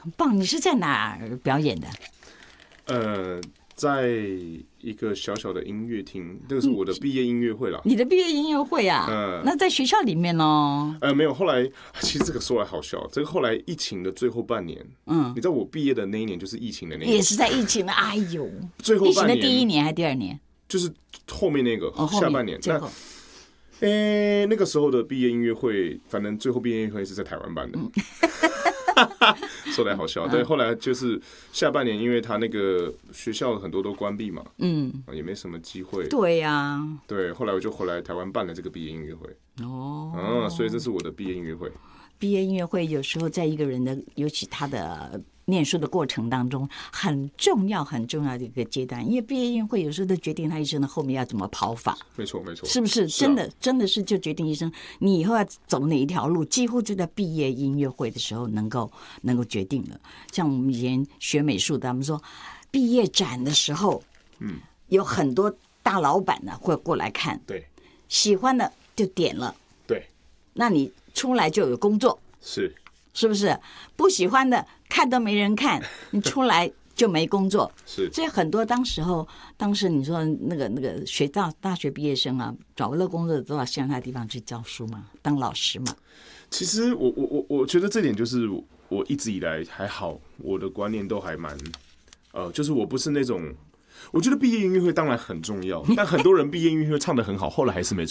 很棒！你是在哪儿表演的？ 在一个小小的音乐厅，这个是我的毕业音乐会啦。 你的毕业音乐会啊？那在学校里面哦。 没有。后来其实这个说来好笑，这个后来疫情的最后半年，你知道我毕业的那一年就是疫情的那一年， 也是在疫情的，哎呦， 最后半年， 疫情的第一年还是第二年？ 就是后面那个下半年。那个时候的毕业音乐会，反正最后毕业音乐会是在台湾办的。说来好笑，对，后来就是下半年，因为他那个学校很多都关闭嘛，也没什么机会。 对呀， 对，后来我就回来台湾办了这个毕业音乐会。所以这是我的毕业音乐会。 毕业音乐会有时候在一个人的，尤其他的念书的过程当中，很重要的一个阶段，因为毕业音乐会有时候都决定他一生的后面要怎么跑法。 没错， 是不是？真的是就决定一生你以后要走哪一条路，几乎就在毕业音乐会的时候能够决定了。像我们以前学美术的，他们说毕业展的时候，有很多大老板呢会过来看， 对， 喜欢的就点了， 对， 那你出来就有工作，是不是？不喜欢的看都没人看，你出来就没工作。 是， 所以很多当时你说那个大学毕业生啊，找不到工作都到乡下地方去教书嘛，当老师嘛。 其实我觉得这点就是我一直以来还好，我的观念都还蛮就是我不是那种。我觉得毕业音乐会当然很重要，但很多人毕业音乐会唱得很好，后来还是没